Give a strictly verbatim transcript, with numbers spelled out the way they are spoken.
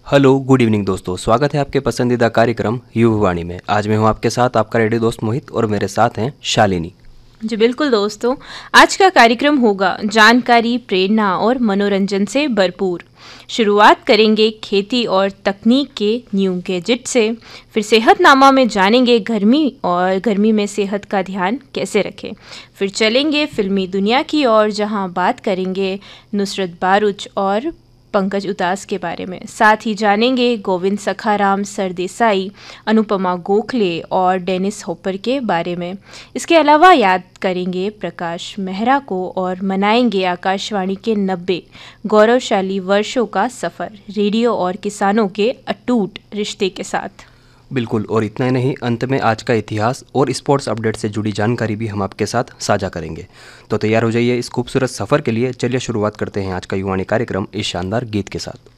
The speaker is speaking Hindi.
हेलो गुड इवनिंग दोस्तों, स्वागत है आपके पसंदीदा कार्यक्रम युवावाणी में। आज मैं हूं आपके साथ आपका रेडियो दोस्त मोहित और मेरे साथ हैं शालिनी। जी बिल्कुल दोस्तों, आज का कार्यक्रम होगा जानकारी, प्रेरणा और मनोरंजन से भरपूर। शुरुआत करेंगे खेती और तकनीक के न्यू गैजेट से, फिर सेहतनामा में जानेंगे गर्मी और गर्मी में सेहत का ध्यान कैसे रखें, फिर चलेंगे फिल्मी दुनिया की ओर जहां बात करेंगे नुसरत बारूच और पंकज उदास के बारे में। साथ ही जानेंगे गोविंद सखाराम सरदेसाई, अनुपमा गोखले और डेनिस हॉपर के बारे में। इसके अलावा याद करेंगे प्रकाश मेहरा को और मनाएंगे आकाशवाणी के नब्बे गौरवशाली वर्षों का सफ़र रेडियो और किसानों के अटूट रिश्ते के साथ। बिल्कुल, और इतना ही नहीं, अंत में आज का इतिहास और स्पोर्ट्स अपडेट से जुड़ी जानकारी भी हम आपके साथ साझा करेंगे। तो तैयार हो जाइए इस खूबसूरत सफ़र के लिए। चलिए शुरुआत करते हैं आज का युवाणी कार्यक्रम इस शानदार गीत के साथ।